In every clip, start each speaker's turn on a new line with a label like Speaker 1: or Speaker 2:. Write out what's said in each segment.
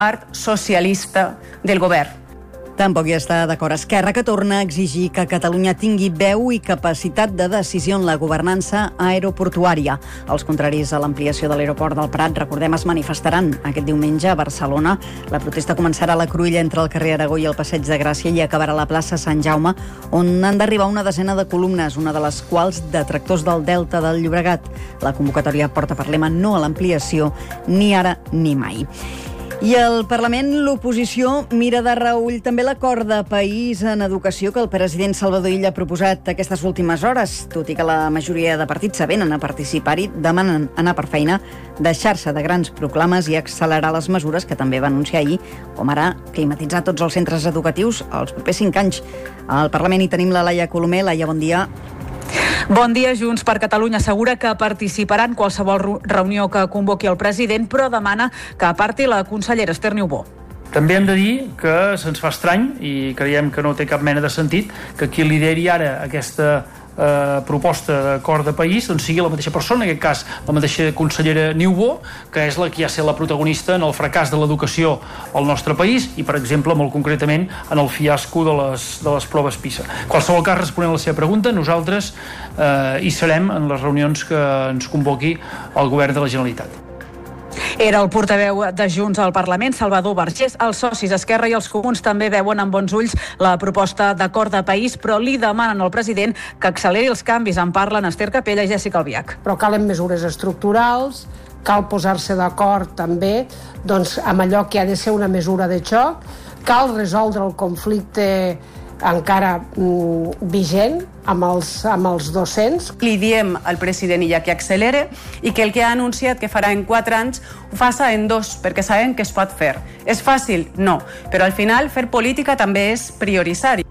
Speaker 1: part socialista del govern.
Speaker 2: Tampoc hi està d'acord Esquerra, que torna a exigir que Catalunya tingui veu i capacitat de decisió en la governança aeroportuària. Els contraris a l'ampliació de l'aeroport del Prat, recordem, es manifestaran aquest diumenge a Barcelona. La protesta començarà a la Cruïlla entre el carrer Aragó i el Passeig de Gràcia i acabarà a la plaça Sant Jaume, on han d'arribar una desena de columnes, una de les quals de tractors del Delta del Llobregat. La convocatòria porta per lema no a l'ampliació, ni ara ni mai. I al Parlament, l'oposició mira de reüll també l'acord de país en educació que el president Salvador Illa ha proposat aquestes últimes hores. Tot i que la majoria de partits s'avenen a participar-hi, demanen anar per feina, deixar-se de grans proclames i accelerar les mesures que també va anunciar ahir, com ara climatitzar tots els centres educatius els propers 5 anys. Al Parlament hi tenim la Laia Colomer. Laia, bon dia.
Speaker 3: Bon dia. Junts per Catalunya assegura que participarà en qualsevol reunió que convoqui el president, però demana que aparti la consellera Esther Niubó.
Speaker 4: També hem de dir que se'ns fa estrany, i creiem que no té cap mena de sentit, que qui lideri ara aquesta proposta d'acord de país doncs sigui la mateixa persona, en aquest cas la mateixa consellera Niubó, que és la que ja ha estat la protagonista en el fracàs de l'educació al nostre país i, per exemple, molt concretament en el fiasco de les proves PISA. En qualsevol cas, responent a la seva pregunta, nosaltres hi serem en les reunions que ens convoqui el govern de la Generalitat.
Speaker 3: Era el portaveu de Junts al Parlament, Salvador Vergés. Els socis Esquerra i els Comuns també veuen amb bons ulls la proposta d'acord de país, però li demanen al president que acceleri els canvis. En parlen Esther Capella i Jessica Albiach.
Speaker 5: Però calen mesures estructurals, cal posar-se d'acord també amb allò que ha de ser una mesura de xoc, cal resoldre el conflicte encara vigent amb els docents.
Speaker 1: Li diem al president Illa que accelere i que el que ha anunciat que farà en 4 anys ho faça en 2, perquè sabem que es pot fer. És fàcil? No, però al final fer política també és prioritzar.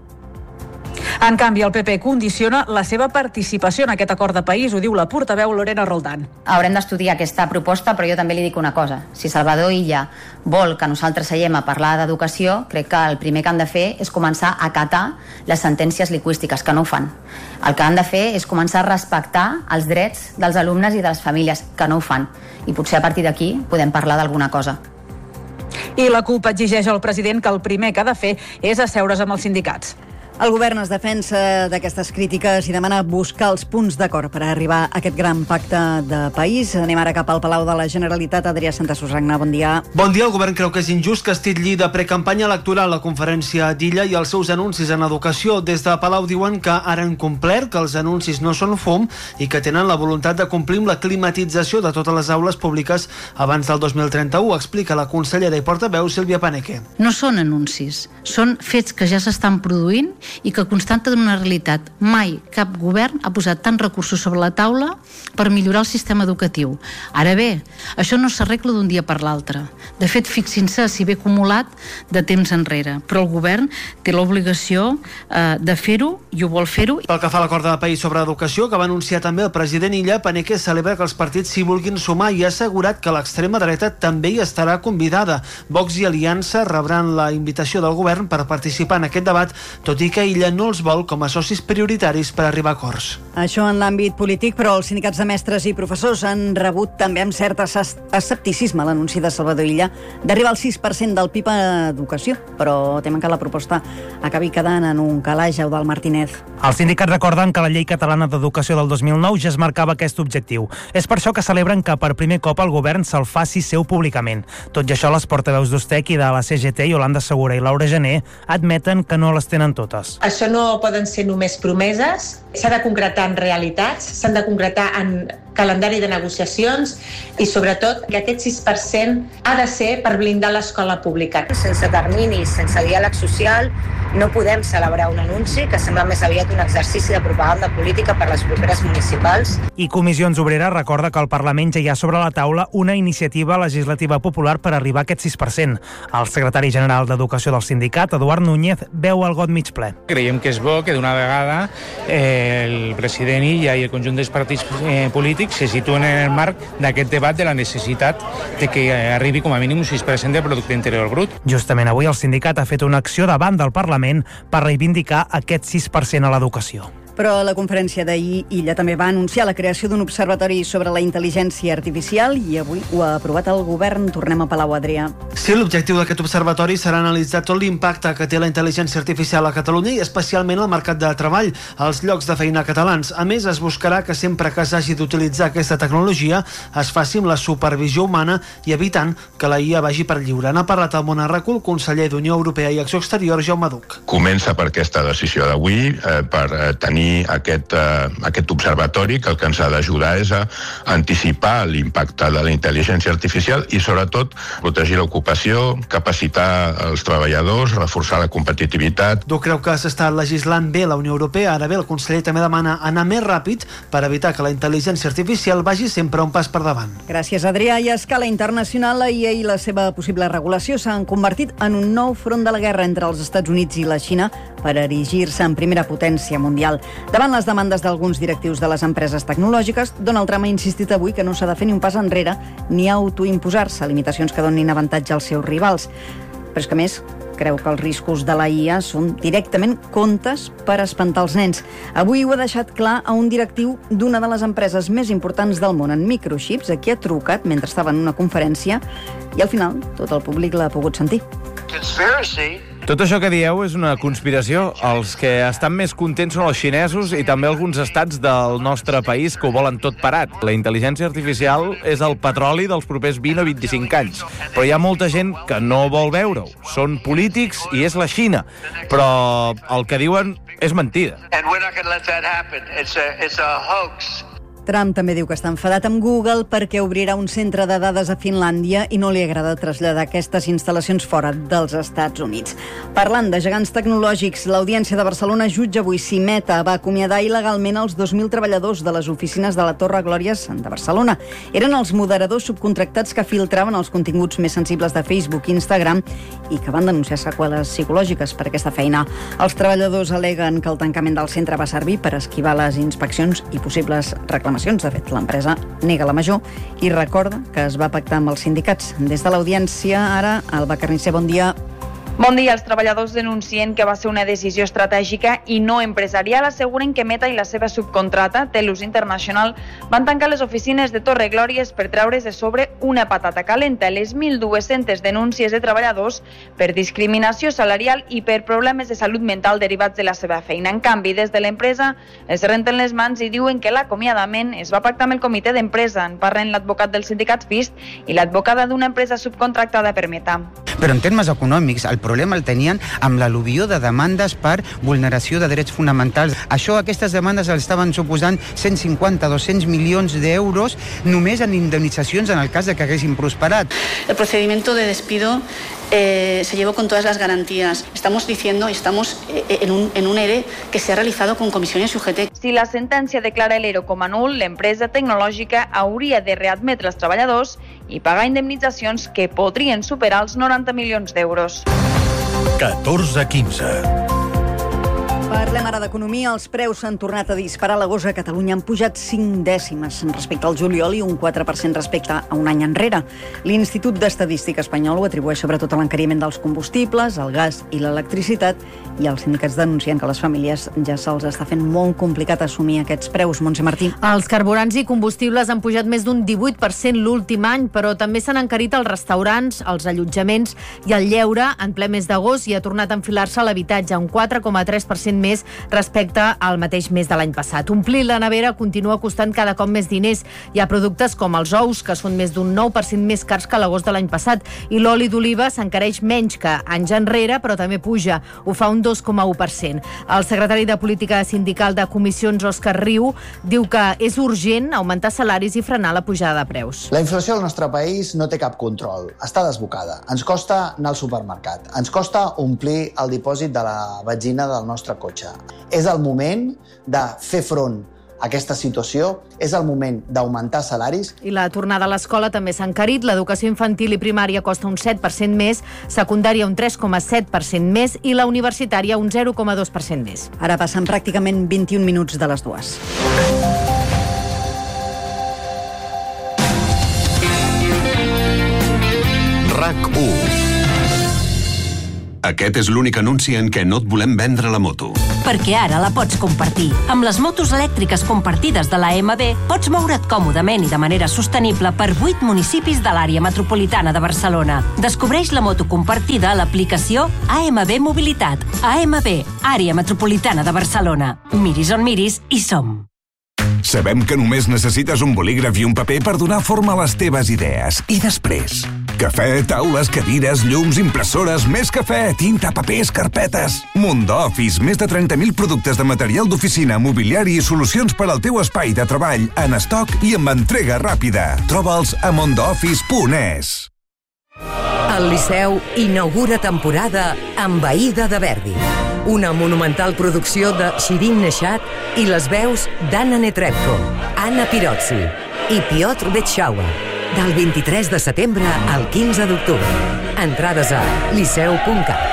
Speaker 3: En canvi, el PP condiciona la seva participació en aquest acord de país, ho diu la portaveu Lorena Roldán.
Speaker 6: Haurem d'estudiar aquesta proposta, però jo també li dic una cosa. Si Salvador Illa vol que nosaltres seiem a parlar d'educació, crec que el primer que han de fer és començar a acatar les sentències lingüístiques, que no ho fan. El que han de fer és començar a respectar els drets dels alumnes i de les famílies, que no ho fan. I potser a partir d'aquí podem parlar d'alguna cosa.
Speaker 3: I la CUP exigeix al president que el primer que ha de fer és asseure's amb els sindicats.
Speaker 2: El govern es defensa d'aquestes crítiques i demana buscar els punts d'acord per arribar a aquest gran pacte de país. Anem ara cap al Palau de la Generalitat. Adrià Santasusagna, bon dia.
Speaker 7: Bon dia. El govern creu que és injust que es titlli de precampanya electoral la conferència d'Illa i els seus anuncis en educació. Des de Palau diuen que ara han complert, que els anuncis no són fum i que tenen la voluntat de complir amb la climatització de totes les aules públiques abans del 2031, explica la consellera i portaveu Sílvia Paneque.
Speaker 8: No són anuncis, són fets que ja s'estan produint i que constaten una realitat. Mai cap govern ha posat tants recursos sobre la taula per millorar el sistema educatiu. Ara bé, això no s'arregla d'un dia per l'altre. De fet, fixin-se si ve acumulat de temps enrere, però el govern té l'obligació de fer-ho i ho vol fer-ho.
Speaker 7: Pel que fa a l'acord de país sobre educació, que va anunciar també el president Illa, Paneque celebra que els partits s'hi vulguin sumar i ha assegurat que l'extrema dreta també hi estarà convidada. Vox i Aliança rebran la invitació del govern per participar en aquest debat, tot i que Illa no els vol com a socis prioritaris per arribar a acords.
Speaker 2: Això en l'àmbit polític, però els sindicats de mestres i professors han rebut també amb cert escepticisme l'anunci de Salvador Illa d'arribar al 6% del PIB a educació, però temen que la proposta acabi quedant en un calaix. Eudald Martínez.
Speaker 9: Els sindicats recorden que la llei catalana d'educació del 2009 ja es marcava aquest objectiu. És per això que celebren que per primer cop el govern se'l faci seu públicament. Tot i això, les portaveus d'Ustec i de la CGT, Yolanda Segura i Laura Gené, admeten que no les tenen totes.
Speaker 10: Això no poden ser només promeses, s'ha de concretar en realitats, s'han de concretar en calendari de negociacions i, sobretot, que aquest 6% ha de ser per blindar l'escola pública.
Speaker 11: Sense terminis, sense diàleg social, no podem celebrar un anunci que sembla més aviat un exercici de propaganda política per les properes municipals.
Speaker 9: I Comissions Obreres recorda que el Parlament ja hi ha sobre la taula una iniciativa legislativa popular per arribar a aquest 6%. El secretari general d'Educació del sindicat, Eduard Núñez, veu el got mig ple.
Speaker 12: Creiem que és bo que d'una vegada el president Illa i el conjunt dels partits polítics se situen en el marc d'aquest debat de la necessitat de que arribi com a mínim un 6% del producte interior brut.
Speaker 9: Justament avui el sindicat ha fet una acció davant del Parlament per reivindicar aquest 6% a l'educació.
Speaker 2: Però a la conferència d'ahir, Illa també va anunciar la creació d'un observatori sobre la intel·ligència artificial i avui ho ha aprovat el govern. Tornem a Palau, Adrià.
Speaker 7: Sí, l'objectiu d'aquest observatori serà analitzar tot l'impacte que té la intel·ligència artificial a Catalunya i especialment al mercat de treball, als llocs de feina catalans. A més, es buscarà que sempre que s'hagi d'utilitzar aquesta tecnologia es faci amb la supervisió humana i evitant que la IA vagi per lliure. N'ha parlat al Món Arracul, conseller d'Unió Europea i Acció Exterior, Jaume Duch.
Speaker 13: Comença per aquesta decisió d'avui, per tenir aquest observatori que el que ens ha d'ajudar és a anticipar l'impacte de la intel·ligència artificial i sobretot protegir l'ocupació, capacitar els treballadors, reforçar la competitivitat.
Speaker 7: Duch creu que s'està legislant bé la Unió Europea. Ara bé, el conseller també demana anar més ràpid per evitar que la intel·ligència artificial vagi sempre un pas per davant.
Speaker 2: Gràcies, Adrià. I a escala internacional, la IA i la seva possible regulació s'han convertit en un nou front de la guerra entre els Estats Units i la Xina per erigir-se en primera potència mundial. Davant les demandes d'alguns directius de les empreses tecnològiques, Donald Trump ha insistit avui que no s'ha de fer ni un pas enrere ni autoimposar-se limitacions que donin avantatge als seus rivals. Però és que, més, creu que els riscos de la IA són directament contes per espantar els nens. Avui ho ha deixat clar a un directiu d'una de les empreses més importants del món en microchips, a qui ha trucat mentre estava en una conferència i al final tot el públic l'ha pogut sentir.
Speaker 14: Tot això que dieu és una conspiració. Els que estan més contents són els xinesos i també alguns estats del nostre país que ho volen tot parat. La intel·ligència artificial és el petroli dels propers 20 o 25 anys. Però hi ha molta gent que no vol veure-ho. Són polítics i és la Xina. Però el que diuen és mentida.
Speaker 2: Trump també diu que està enfadat amb Google perquè obrirà un centre de dades a Finlàndia i no li agrada traslladar aquestes instal·lacions fora dels Estats Units. Parlant de gegants tecnològics, l'Audiència de Barcelona jutja avui si Meta va acomiadar il·legalment els 2.000 treballadors de les oficines de la Torre Glòries de Barcelona. Eren els moderadors subcontractats que filtraven els continguts més sensibles de Facebook i Instagram i que van denunciar seqüeles psicològiques per aquesta feina. Els treballadors al·leguen que el tancament del centre va servir per esquivar les inspeccions i possibles reclamacions. De fet, l'empresa nega la major i recorda que es va pactar amb els sindicats. Des de l'Audiència, ara, Alba Carnicer, bon dia.
Speaker 15: Bon dia. Els treballadors denuncien que va ser una decisió estratègica i no empresarial. Asseguren que Meta i la seva subcontrata, Telus International, van tancar les oficines de Torre Glòries per treure's de sobre una patata calenta. Les 1.200 denúncies de treballadors per discriminació salarial i per problemes de salut mental derivats de la seva feina. En canvi, des de l'empresa es renten les mans i diuen que l'acomiadament es va pactar amb el comitè d'empresa. En parlen l'advocat del sindicat FIST i l'advocada d'una empresa subcontractada per Meta.
Speaker 16: Però en termes econòmics, el problema el tenien amb l'al·luvió de demandes per vulneració de drets fonamentals. Aquestes demandes els estaven suposant 150-200 milions d'euros només en indemnitzacions en el cas de que haguessin prosperat.
Speaker 17: El procedimiento de despido se llevó con todas las garantías. Estamos diciendo y estamos en un ERE que se ha realizado con comisiones UGT.
Speaker 15: Si la sentència declara l'ERO com a nul, l'empresa tecnològica hauria de readmetre els treballadors i pagar indemnitzacions que podrien superar els 90 milions d'euros.
Speaker 18: 14:15.
Speaker 2: Parlem ara d'economia. Els preus s'han tornat a disparar a l'agost a Catalunya. Han pujat 5 dècimes respecte al juliol i un 4% respecte a un any enrere. L'Institut d'Estadística espanyol ho atribueix sobretot a l'encariment dels combustibles, el gas i l'electricitat, i els sindicats denuncien que a les famílies ja se'ls està fent molt complicat assumir aquests preus. Montse Martí.
Speaker 19: Els carburants i combustibles han pujat més d'un 18% l'últim any, però també s'han encarit els restaurants, els allotjaments i el lleure en ple mes d'agost i ha tornat a enfilar-se l'habitatge, un 4,3% més respecte al mateix mes de l'any passat. Omplir la nevera continua costant cada cop més diners. Hi ha productes com els ous, que són més d'un 9% més cars que l'agost de l'any passat, i l'oli d'oliva s'encareix menys que anys enrere, però també puja. Ho fa un 2,1%. El secretari de Política Sindical de Comissions, Òscar Riu, diu que és urgent augmentar salaris i frenar la pujada de preus.
Speaker 20: La inflació al nostre país no té cap control. Està desbocada. Ens costa anar al supermercat. Ens costa omplir el dipòsit de la benzina del nostre cotxe. És el moment de fer front a aquesta situació, és el moment d'augmentar salaris.
Speaker 19: I la tornada a l'escola també s'ha encarit. L'educació infantil i primària costa un 7% més, secundària un 3,7% més i la universitària un 0,2% més.
Speaker 2: Ara passen pràcticament 21 minuts de les 2.
Speaker 18: RAC1. Aquest és l'únic anunci en què no et volem vendre la moto. perquè ara la pots compartir. Amb les motos elèctriques compartides de la AMB pots moure't còmodament i de manera sostenible per 8 municipis de l'àrea metropolitana de Barcelona. Descobreix la moto compartida a l'aplicació AMB Mobilitat. AMB, àrea metropolitana de Barcelona. Miris on miris, hi som.
Speaker 21: Sabem que només necessites un bolígraf i un paper per donar forma a les teves idees. I després? Cafè, taules, cadires, llums, impressores, més cafè, tinta, papers, carpetes. Mundo Office, més de 30.000 productes de material d'oficina, mobiliari i solucions per al teu espai de treball en estoc i amb entrega ràpida. Troba'ls a mondooffice.es.
Speaker 22: El Liceu inaugura temporada amb Aïda de Verdi. Una monumental producció de Shirin Neshat i les veus d'Anna Netrebko, Anna Pirozzi i Piotr Betshauer. Del 23 de setembre al 15 d'octubre. Entrades a liceu.cat.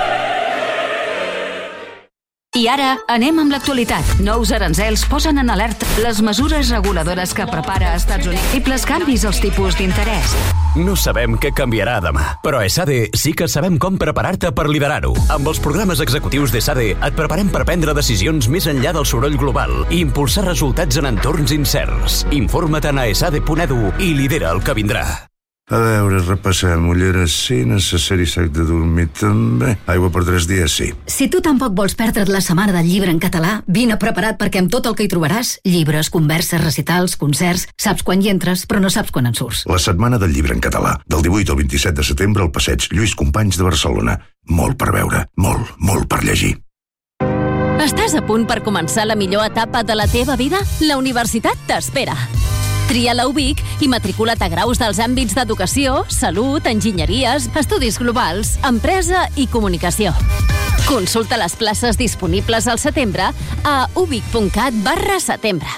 Speaker 23: I ara anem amb l'actualitat. Nous aranzels posen en alerta les mesures reguladores que prepara Estats Units i els canvis als tipus d'interès.
Speaker 24: No sabem què canviarà demà, però a ESADE sí que sabem com preparar-te per liderar-ho. Amb els programes executius d'ESADE et preparem per prendre decisions més enllà del soroll global i impulsar resultats en entorns incerts. Informa't a esade.edu i lidera el que vindrà.
Speaker 25: A veure, repassem. Ulleres sí, necessari sac de dormir també. Aigua per 3 dies sí.
Speaker 23: Si tu tampoc vols perdre't la setmana del llibre en català, vine preparat perquè amb tot el que hi trobaràs, llibres, converses, recitals, concerts, saps quan hi entres, però no saps quan en surts.
Speaker 25: La setmana del llibre en català, del 18 al 27 de setembre al passeig Lluís Companys de Barcelona. Molt per veure, molt per llegir.
Speaker 23: Estàs a punt per començar la millor etapa de la teva vida? La universitat t'espera. Tria la UVic i matricula't a graus dels àmbits d'educació, salut, enginyeries, estudis globals, empresa i comunicació. Consulta les places disponibles al setembre a uvic.cat/setembre.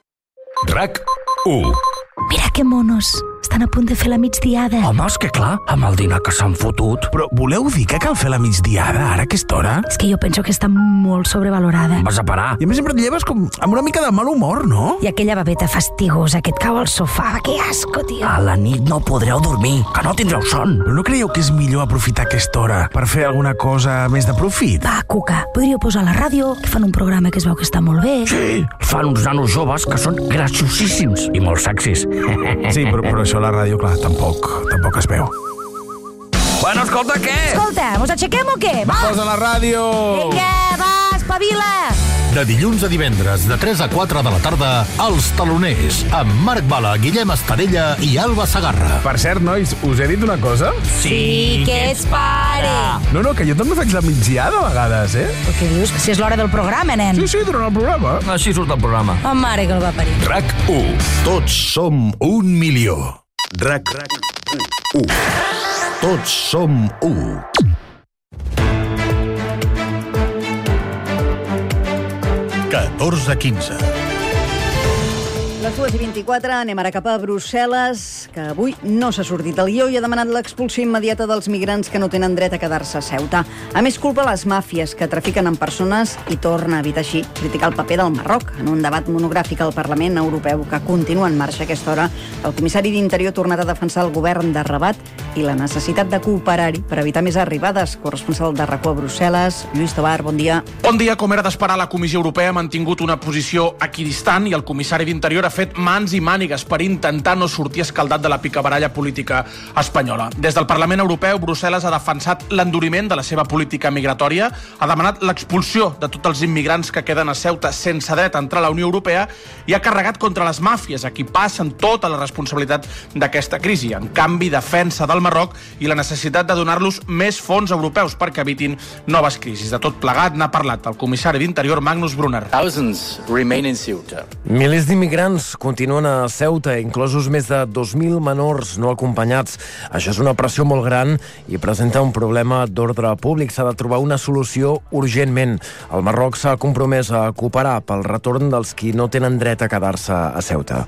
Speaker 26: RAC1.
Speaker 23: Mira que monos, estan a punt de fer la migdiada.
Speaker 26: Home, és que clar, amb el dinar que s'han fotut. Però voleu dir que cal fer la migdiada ara a aquesta hora?
Speaker 23: És que jo penso que està molt sobrevalorada.
Speaker 26: Vas a parar. I a més sempre et lleves com amb una mica de mal humor, no?
Speaker 23: I aquella babeta fastigosa que et cau al sofà, que asco, tio.
Speaker 26: A la nit no podreu dormir, que no tindreu son. Però no creieu que és millor aprofitar aquesta hora per fer alguna cosa més de profit?
Speaker 23: Va, Cuca, podríeu posar a la ràdio, que fan un programa que es veu que està molt bé.
Speaker 26: Sí, fan uns nanos joves que són graciosíssims i molt sexis. Sí, però això a la ràdio, clar, tampoc es veu. Bueno, escolta, què?
Speaker 23: Escolta, mos aixequem o què? Va!
Speaker 26: Posa la ràdio!
Speaker 23: Vinga, va, espavila!
Speaker 27: De dilluns a divendres, de 3 a 4 de la tarda, Els Taloners, amb Marc Bala, Guillem Estadella i Alba Sagarra.
Speaker 26: Per cert, nois, us he dit una cosa?
Speaker 23: Sí, que ets pare!
Speaker 26: No, que jo també faig la migdiada a vegades, eh?
Speaker 23: Però què dius? Que si és l'hora del programa, nen.
Speaker 26: Sí, durant el programa. Així surt el programa.
Speaker 23: Oh, mare que el va parir.
Speaker 27: RAC1. Tots som 1 milió. RAC1. Tots som 1.
Speaker 2: Les 2:24, anem ara cap a Brussel·les, que avui no s'ha sortit del guió i ha demanat l'expulsió immediata dels migrants que no tenen dret a quedar-se a Ceuta. A més, culpa les màfies que trafiquen amb persones i torna a evitar així criticar el paper del Marroc. En un debat monogràfic al Parlament Europeu que continua en marxa a aquesta hora, el comissari d'Interior ha tornat a defensar el govern de Rabat i la necessitat de cooperar-hi per evitar més arribades. Corresponsal de RAC1 a Brussel·les, Lluís Tobar, bon dia.
Speaker 28: Bon dia. Com era d'esperar, la Comissió Europea ha mantingut una posició equidistant i el comissari d'Interior ha fet mans i mànigues per intentar no sortir escaldat de la picabaralla política espanyola. Des del Parlament Europeu, Brussel·les ha defensat l'enduriment de la seva política migratòria, ha demanat l'expulsió de tots els immigrants que queden a Ceuta sense dret a entrar a la Unió Europea i ha carregat contra les màfies, a qui passen tota la responsabilitat d'aquesta crisi. En canvi, defensa del Marroc i la necessitat de donar-los més fons europeus perquè evitin noves crisis. De tot plegat n'ha parlat el comissari d'Interior, Magnus Brunner.
Speaker 29: Milers d'immigrants continuen a Ceuta, inclosos més de 2.000 menors no acompanyats. Això és una pressió molt gran i presenta un problema d'ordre públic. S'ha de trobar una solució urgentment. El Marroc s'ha compromès a cooperar pel retorn dels qui no tenen dret a quedar-se a Ceuta.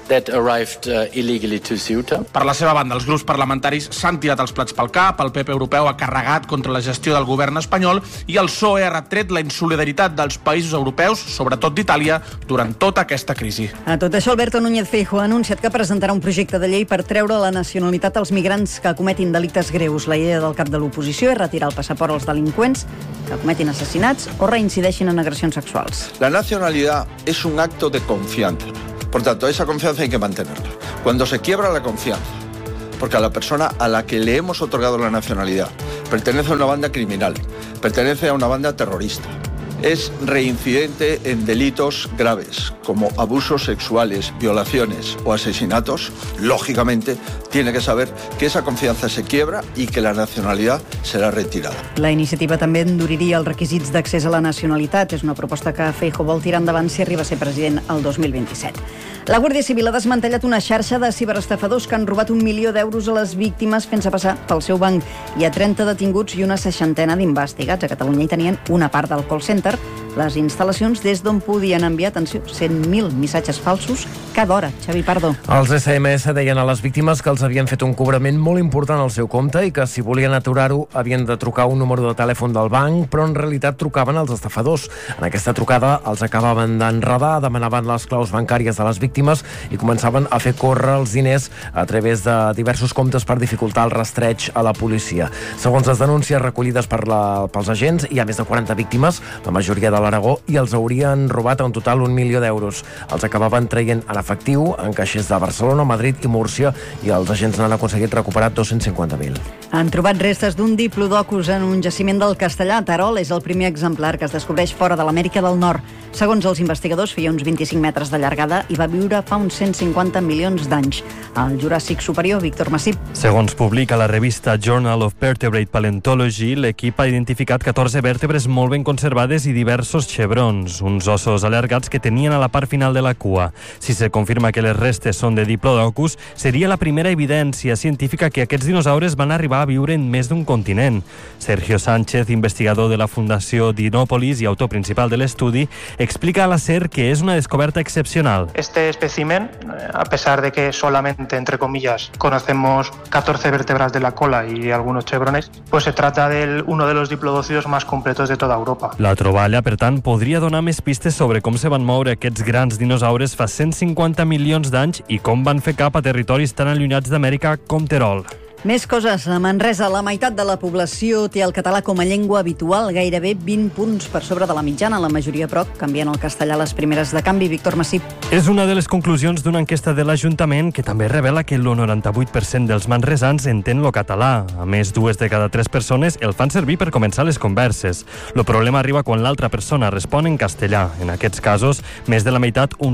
Speaker 1: that arrived illegally to Ceuta.
Speaker 28: Per la seva banda, els grups parlamentaris s'han tirat els plats pel cap, el PP europeu ha carregat contra la gestió del govern espanyol i el PSOE ha retret la insolidaritat dels països europeus, sobretot d'Itàlia, durant tota aquesta crisi.
Speaker 2: A tot això, Alberto Núñez Feijóo ha anunciat que presentarà un projecte de llei per treure la nacionalitat als migrants que cometin delictes greus. La idea del cap de l'oposició és retirar el passaport als delinqüents que cometin assassinats o reincideixin en agressions sexuals.
Speaker 3: La nacionalidad es un acto de confianza. Por tanto, esa confianza hay que mantenerla. Cuando se quiebra la confianza, porque a la persona a la que le hemos otorgado la nacionalidad pertenece a una banda criminal, pertenece a una banda terrorista, es reincidente en delitos graves como abusos sexuales, violaciones o asesinatos, lógicamente tiene que saber que esa confianza se quiebra y que la nacionalidad serà retirada.
Speaker 2: La iniciativa també enduriria els requisits d'accés a la nacionalitat. És una proposta que Feijóo vol tirar endavant si arriba a ser president el 2027. La Guàrdia Civil ha desmantellat una xarxa de ciberestafadors que han robat 1 milió d'euros a les víctimes fent-se passar pel seu banc. Hi ha 30 detinguts i una 60 d'investigats. A Catalunya hi tenien una part del call center, les instal·lacions des d'on podien enviar, atenció, 100.000 missatges falsos cada hora. Xavi Pardo.
Speaker 29: Els SMS deien a les víctimes que els havien fet un cobrament molt important al seu compte i que si volien aturar-ho havien de trucar un número de telèfon del banc, però en realitat trucaven als estafadors. En aquesta trucada els acabaven d'enredar, demanaven les claus bancàries de les víctimes i començaven a fer córrer els diners a través de diversos comptes per dificultar el rastreig a la policia. Segons les denúncies recollides pels agents, hi ha més de 40 víctimes, la majoria de l'Aragó, i els haurien robat en total 1 milió d'euros. Els acabaven traient en efectiu en caixers de Barcelona, Madrid i Múrcia, i els agents n'han aconseguit recuperar 250.000.
Speaker 2: Han trobat restes d'un diplodocus en un jaciment del Castellà. Terol és el primer exemplar que es descobreix fora de l'Amèrica del Nord. Segons els investigadors, feia uns 25 metres de llargada i va viure fa uns 150 milions d'anys. Al Juràssic superior, Víctor Massip.
Speaker 4: Segons publica la revista Journal of Vertebrate Paleontology, l'equip ha identificat 14 vèrtebres molt ben conservades i diversos xebrons, uns ossos allargats que tenien a la part final de la cua. Si se confirma que les restes són de Diplodocus, seria la primera evidència científica que aquests dinosaures van arribar a viure en més d'un continent. Sergio Sánchez, investigador de la Fundació Dinópolis i autor principal de l'estudi, explica a la SER que es una descoberta excepcional.
Speaker 5: Este espécimen, a pesar de que solamente, entre comillas, conocemos 14 vértebras de la cola y algunos chevrones, pues se trata de uno de los diplodócidos más completos de toda Europa.
Speaker 4: La troballa, per tant, podria donar més pistes sobre com se van moure aquests grans dinosaures fa 150 milions d'anys i com van fer cap a territoris tan allunyats d'Amèrica com Terol.
Speaker 2: Més coses. A Manresa, la meitat de la població té el català com a llengua habitual, gairebé 20 punts per sobre de la mitjana. La majoria, però, canvien el castellà a les primeres de canvi. Víctor Massip.
Speaker 4: És una de les conclusions d'una enquesta de l'Ajuntament que també revela que el 98% dels manresans entén lo català. A més, 2 de cada 3 persones el fan servir per començar les converses. El problema arriba quan l'altra persona respon en castellà. En aquests casos, més de la meitat, un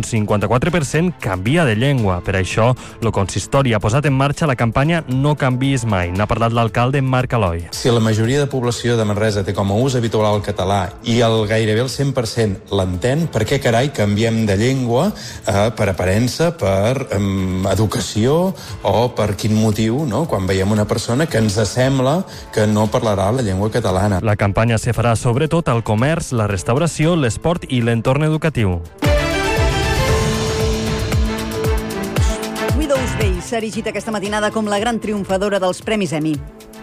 Speaker 4: 54%, canvia de llengua. Per això, el consistori ha posat en marxa la campanya No canvis mai. N'ha parlat l'alcalde Marc Aloi.
Speaker 6: Si la majoria de població de Manresa té com a ús habitual el català i gairebé el 100% l'entén, per què carai canviem de llengua per aparença, per educació o per quin motiu, no? Quan veiem una persona que ens sembla que no parlarà la llengua catalana.
Speaker 4: La campanya se farà sobretot al comerç, la restauració, l'esport i l'entorn educatiu.
Speaker 2: Widow's Day s'ha erigit aquesta matinada com la gran triomfadora dels Premis Emmy.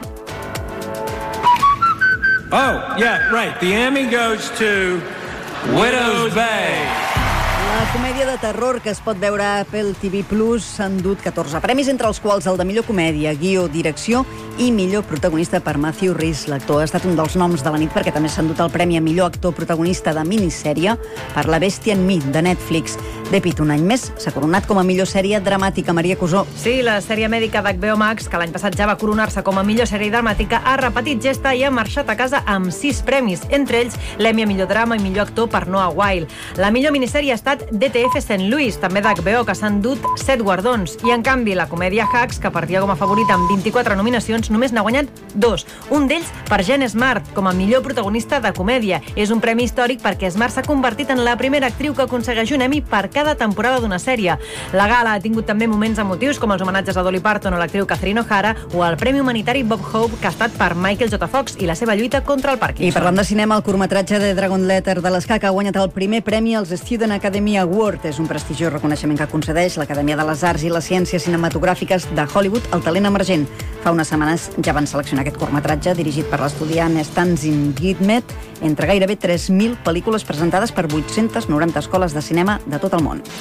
Speaker 8: Oh, yeah, right. The Emmy goes to Widow's Bay.
Speaker 2: La comèdia de terror que es pot veure a Apple TV Plus s'ha endut 14 premis, entre els quals el de millor comèdia, guió, direcció i millor protagonista per Matthew Rhys. L'actor ha estat un dels noms de la nit perquè també s'ha endut el premi a millor actor protagonista de minissèrie per La bèstia en mi, de Netflix. De Pitt, un any més, s'ha coronat com a millor sèrie dramàtica. Maria Cusó.
Speaker 19: Sí, la sèrie mèdica d'HBO Max, que l'any passat ja va coronar-se com a millor sèrie dramàtica, ha repetit gesta i ha marxat a casa amb 6 premis, entre ells l'Emmy a millor drama i millor actor per Noah Wyle. La millor minissèrie ha estat DTF St. Louis, també d'HBO, que s'ha endut 7 guardons. I, en canvi, la comèdia Hacks, que partia com a favorita amb 24 nominacions,
Speaker 7: nominacions només n'ha guanyat 2. Un d'ells per Jeanne Smart, com a millor protagonista de comèdia. És un premi històric perquè Smart s'ha convertit en la primera actriu que aconsegueix un Emmy per cada temporada d'una sèrie. La gala ha tingut també moments emotius com els homenatges a Dolly Parton o l'actriu Catherine O'Hara o el Premi Humanitari Bob Hope, que ha estat per Michael J. Fox i la seva lluita contra el Parkinson.
Speaker 2: I parlant de cinema, el curtmetratge de Dragon Letter de l'Escac ha guanyat el primer premi als Student Academy Award. És un prestigiós reconeixement que concedeix l'Acadèmia de les Arts i les Ciències Cinematogràfiques de Hollywood al talent emergent. Fa unes setmanes ja van seleccionar aquest curtmetratge dirigit per l'estudiant Stanzin Gidmet entre gairebé 3.000 pel·lícules presentades per 890 escoles de cinema de tot el món.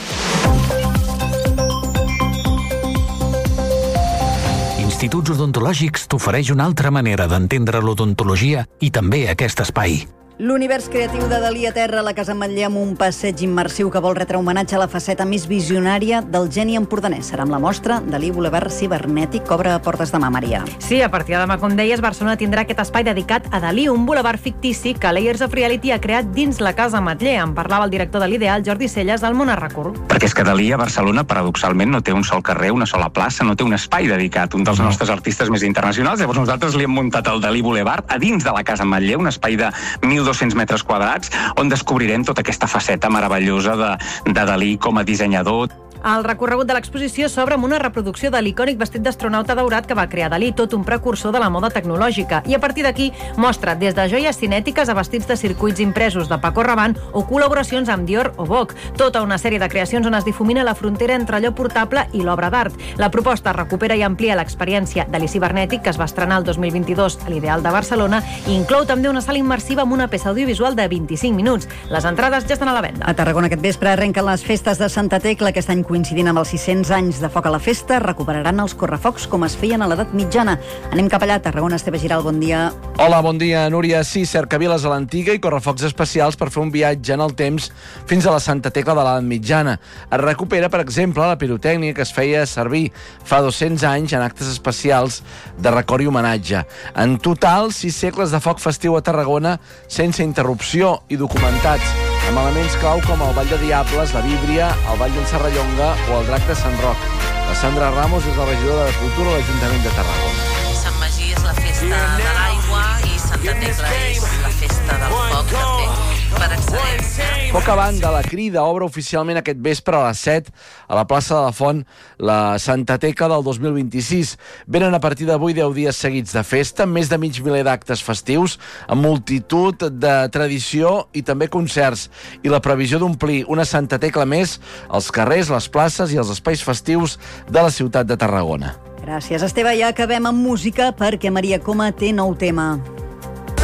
Speaker 27: Instituts Odontològics t'ofereix una altra manera d'entendre l'odontologia i també aquest espai.
Speaker 2: L'univers creatiu de Dalí aterra a la Casa Ametller amb un passeig immersiu que vol retre homenatge a la faceta més visionària del geni empordanès. Serà amb la mostra Dalí Boulevard Cibernètic, que obre a portes demà, Maria.
Speaker 7: Sí, a partir de demà, com deies, Barcelona tindrà aquest espai dedicat a Dalí, un boulevard fictici que Layers of Reality ha creat dins la Casa Ametller. En parlava el director de l'Ideal, Jordi Celles, del Món Arracur.
Speaker 9: Perquè és que Dalí a Barcelona, paradoxalment, no té un sol carrer, una sola plaça, no té un espai dedicat, un dels nostres artistes més internacionals. Llavors nosaltres li hem muntat el Dalí Boulevard a dins de la Casa Ametller, un espai de 1.200 metres quadrats, on descobrirem tota aquesta faceta meravellosa de Dalí com a dissenyador.
Speaker 7: El recorregut de l'exposició s'obre amb una reproducció de l'icònic vestit d'astronauta daurat que va crear Dalí, tot un precursor de la moda tecnològica. I a partir d'aquí mostra des de joies cinètiques a vestits de circuits impresos de Paco Rabanne o col·laboracions amb Dior o Vogue. Tota una sèrie de creacions on es difumina la frontera entre allò portable i l'obra d'art. La proposta recupera i amplia l'experiència Dalí Cibernètic, que es va estrenar el 2022 a l'Ideal de Barcelona, i inclou també una sala immersiva amb una peça audiovisual de 25 minuts. Les entrades ja estan a la venda.
Speaker 2: A Tarragona aquest vespre arrenquen les festes de Santa Tecla. Aquest any, coincidint amb els 600 anys de foc a la festa, recuperaran els correfocs com es feien a l'edat mitjana. Anem cap allà, Tarragona. Esteve Giral, bon dia.
Speaker 10: Hola, bon dia, Núria. Sí, cercaviles a l'antiga i correfocs especials per fer un viatge en el temps fins a la Santa Tecla de l'edat mitjana. Es recupera, per exemple, la pirotècnica que es feia servir fa 200 anys en actes especials de record i homenatge. En total, 6 segles de foc festiu a Tarragona sense interrupció i documentats, amb elements clau com el Ball de Diables, la Víbria, el Ball d'en Serrallonga o el Drac de Sant Roc. La Sandra Ramos és la regidora de Cultura de l'Ajuntament de Tarragona.
Speaker 11: Sant Magí és la festa de l'aigua i Santa Tecla és la festa del foc, també, per excel·lència.
Speaker 10: Poc a banda, la Crida obre oficialment aquest vespre a les 7 a la plaça de la Font la Santa Tecla del 2026. Venen a partir d'avui 10 dies seguits de festa, amb més de mig miler d'actes festius, amb multitud de tradició i també concerts, i la previsió d'omplir una Santa Tecla més als carrers, les places i els espais festius de la ciutat de Tarragona.
Speaker 2: Gràcies, Esteve. Ja acabem amb música perquè Maria Coma té nou tema.